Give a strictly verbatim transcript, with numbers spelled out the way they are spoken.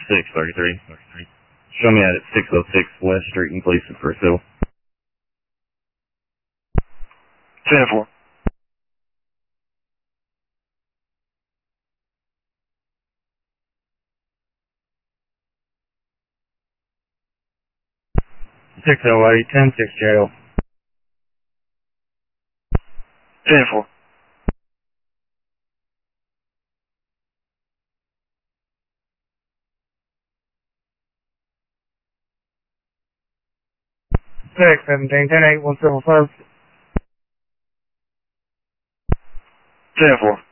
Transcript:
six thirty-three. Show me at six oh six West Street in Gleason for a civil. ten four. six oh eight, ten six jail. ten four. six seventeen, ten eight, one civil five. ten four.